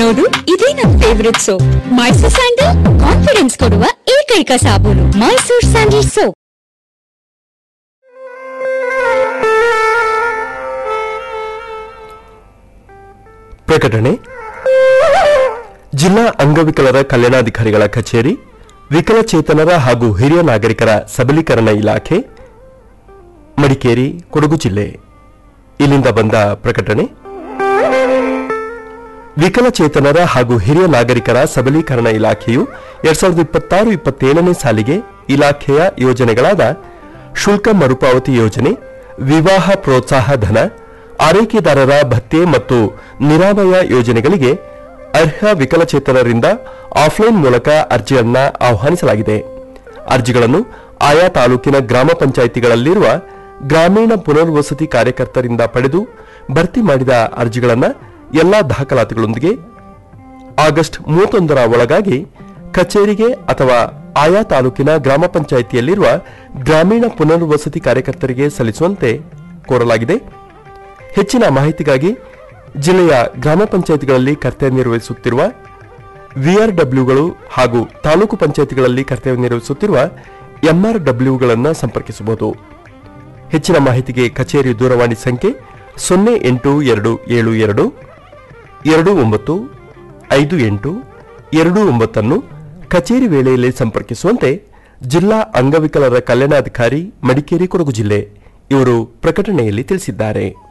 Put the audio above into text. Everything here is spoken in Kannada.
ನೋಡು, ಇದೇ ನನ್ನ favourite soap. Mysore sandal confidence ಕೊಡುವ ಏಕೈಕ ಸಾಬೂನು. Mysore sandal soap. ಪ್ರಕಟಣೆ. ಜಿಲ್ಲಾ ಅಂಗವಿಕಲರ ಕಲ್ಯಾಣಾಧಿಕಾರಿಗಳ ಕಚೇರಿ, ವಿಕಲಚೇತನರ ಹಾಗೂ ಹಿರಿಯ ನಾಗರಿಕರ ಸಬಲೀಕರಣ ಇಲಾಖೆ, ಮಡಿಕೇರಿ, ಕೊಡಗು ಜಿಲ್ಲೆ. ಇಲ್ಲಿಂದ ಬಂದ ಪ್ರಕಟಣೆ. ವಿಕಲಚೇತನರ ಹಾಗೂ ಹಿರಿಯ ನಾಗರಿಕರ ಸಬಲೀಕರಣ ಇಲಾಖೆಯು 2026-27ನೇ ಸಾಲಿಗೆ ಇಲಾಖೆಯ ಯೋಜನೆಗಳಾದ ಶುಲ್ಕ ಮರುಪಾವತಿ ಯೋಜನೆ, ವಿವಾಹ ಪ್ರೋತ್ಸಾಹ ಧನ, ಆರೈಕೆದಾರರ ಭತ್ಯೆ ಮತ್ತು ನಿರಾಮಯ ಯೋಜನೆಗಳಿಗೆ ಅರ್ಹ ವಿಕಲಚೇತನರಿಂದ ಆಫ್ಲೈನ್ ಮೂಲಕ ಅರ್ಜಿಗಳನ್ನು ಆಹ್ವಾನಿಸಲಾಗಿದೆ. ಅರ್ಜಿಗಳನ್ನು ಆಯಾ ತಾಲೂಕಿನ ಗ್ರಾಮ ಪಂಚಾಯಿತಿಗಳಲ್ಲಿರುವ ಗ್ರಾಮೀಣ ಪುನರ್ವಸತಿ ಕಾರ್ಯಕರ್ತರಿಂದ ಪಡೆದು ಭರ್ತಿ ಮಾಡಿದ ಅರ್ಜಿಗಳನ್ನು ಎಲ್ಲಾ ದಾಖಲಾತಿಗಳೊಂದಿಗೆ ಆಗಸ್ಟ್ 31ರ ಒಳಗಾಗಿ ಕಚೇರಿಗೆ ಅಥವಾ ಆಯಾ ತಾಲೂಕಿನ ಗ್ರಾಮ ಪಂಚಾಯಿತಿಯಲ್ಲಿರುವ ಗ್ರಾಮೀಣ ಪುನರ್ವಸತಿ ಕಾರ್ಯಕರ್ತರಿಗೆ ಸಲ್ಲಿಸುವಂತೆ ಕೋರಲಾಗಿದೆ. ಹೆಚ್ಚಿನ ಮಾಹಿತಿಗಾಗಿ ಜಿಲ್ಲೆಯ ಗ್ರಾಮ ಪಂಚಾಯಿತಿಗಳಲ್ಲಿ ಕರ್ತವ್ಯ ನಿರ್ವಹಿಸುತ್ತಿರುವ ವಿಆರ್ಡಬ್ಲ್ಯೂಗಳು ಹಾಗೂ ತಾಲೂಕು ಪಂಚಾಯಿತಿಗಳಲ್ಲಿ ಕರ್ತವ್ಯ ನಿರ್ವಹಿಸುತ್ತಿರುವ ಎಂಆರ್ಡಬ್ಲ್ಯೂಗಳನ್ನು ಸಂಪರ್ಕಿಸಬಹುದು. ಹೆಚ್ಚಿನ ಮಾಹಿತಿಗೆ ಕಚೇರಿ ದೂರವಾಣಿ ಸಂಖ್ಯೆ 08272 295829 ಕಚೇರಿ ವೇಳೆಯಲ್ಲಿ ಸಂಪರ್ಕಿಸುವಂತೆ ಜಿಲ್ಲಾ ಅಂಗವಿಕಲರ ಕಲ್ಯಾಣಾಧಿಕಾರಿ, ಮಡಿಕೇರಿ, ಕೊಡಗು ಜಿಲ್ಲೆ ಇವರು ಪ್ರಕಟಣೆಯಲ್ಲಿ ತಿಳಿಸಿದ್ದಾರೆ.